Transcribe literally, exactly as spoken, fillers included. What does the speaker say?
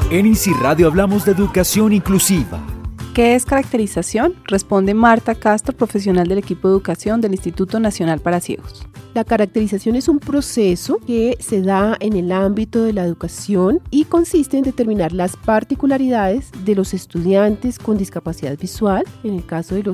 En INSI Radio hablamos de educación inclusiva. ¿Qué es caracterización? Responde Marta Castro, profesional del equipo de educación del Instituto Nacional para Ciegos. La caracterización es un proceso que se da en el ámbito de la educación y consiste en determinar las particularidades de los estudiantes con discapacidad visual, en el caso de los